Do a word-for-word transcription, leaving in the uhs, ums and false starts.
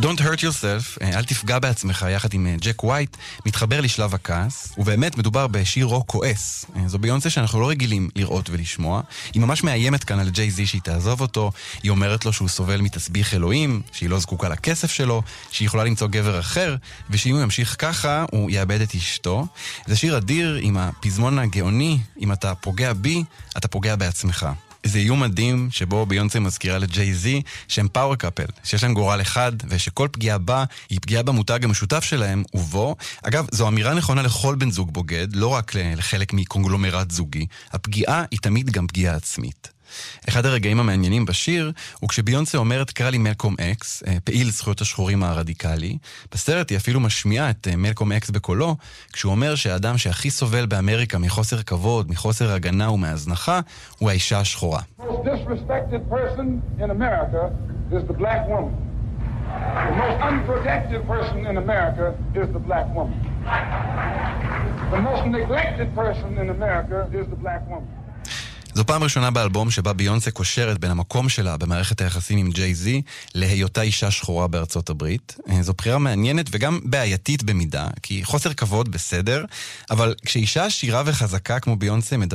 Don't hurt yourself, אל תפגע בעצמך, יחד עם ג'ק ווייט, מתחבר לשלב הכעס, ובאמת מדובר בשיר רוק כועס. זו ביונסה שאנחנו לא רגילים לראות ולשמוע. היא ממש מאיימת כאן על ג'יי זי שהיא תעזוב אותו, היא אומרת לו שהוא סובל מתסביך אלוהים, שהיא לא זקוקה לכסף שלו, שהיא יכולה למצוא גבר אחר, ושאם הוא ימשיך ככה, הוא יאבד את אשתו. זה שיר אדיר עם הפזמון הגאוני, אם אתה פוגע בי, אתה פוגע בעצמך. זה איום מדהים שבו ביונסה מזכירה לג'יי זי שהם פאוור קאפל, שיש להם גורל אחד ושכל פגיעה בה היא פגיעה במותג המשותף שלהם ובו. אגב, זו אמירה נכונה לכל בן זוג בוגד, לא רק לחלק מקונגלומרט זוגי. הפגיעה היא תמיד גם פגיעה עצמית. אחד הרגעים המעניינים בשיר הוא כשביונסה אומרת קרא לי מלקום אקס, פעיל זכויות השחורים הרדיקלי. בסרט היא אפילו משמיעה את מלקום אקס בקולו, כשהוא אומר שהאדם שהכי סובל באמריקה מחוסר כבוד, מחוסר הגנה ומהזנחה, הוא האישה השחורה. The most disrespected person in America is the black woman. The most unprotected person in America is the black woman. The most neglected person in America is the black woman. זו פעם ראשונה באלבום שבה ביונסה קושרת בין המקום שלה במערכת היחסים עם ג'יי זי להיותה אישה שחורה בארצות הברית. זו בחירה מעניינת וגם בעייתית במידה, כי חוסר כבוד בסדר, אבל כשאישה עשירה וחזקה כמו ביונסה מדברת